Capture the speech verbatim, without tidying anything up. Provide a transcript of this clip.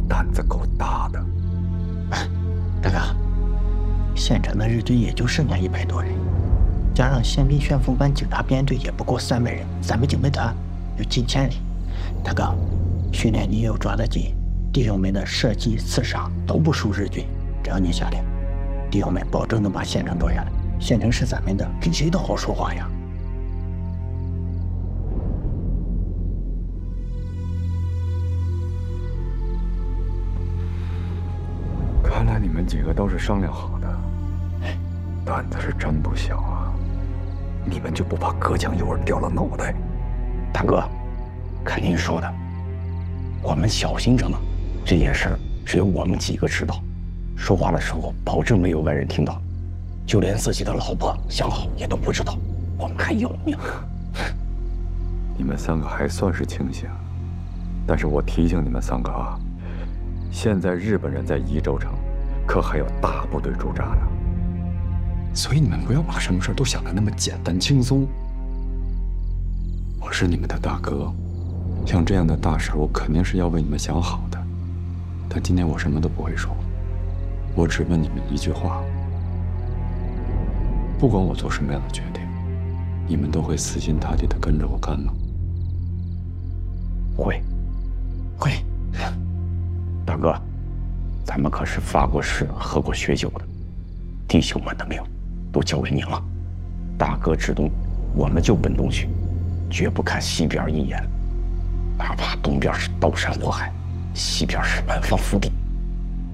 胆子够大的。 大哥，县城的日军也就剩下一百多人，加上宪兵旋风班警察编队也不过三百人，咱们警备团有近千人。大哥，训练你又抓得紧，弟兄们的射击刺杀都不输日军。只要你下令，弟兄们保证能把县城夺下来。县城是咱们的，跟谁都好说话呀。 看来你们几个都是商量好的，胆子是真不小啊！你们就不怕隔墙有耳掉了脑袋？ 大哥，看您说的，我们小心着呢。这件事只有我们几个知道，说话的时候保证没有外人听到，就连自己的老婆相好也都不知道，我们还有命。 你们三个还算是清醒，但是我提醒你们三个啊，现在日本人在宜州城，可还有大部队驻扎呢。 所以你们不要把什么事都想得那么简单轻松。我是你们的大哥，像这样的大事，我肯定是要为你们想好的。但今天我什么都不会说，我只问你们一句话：不管我做什么样的决定，你们都会死心塌地的跟着我干吗？ 会，会。大哥，咱们可是发过誓、喝过血酒的，弟兄们的命都交给您了。大哥指东，我们就奔东去，绝不看西边一眼，哪怕东边是刀山火海，西边是满方伏地。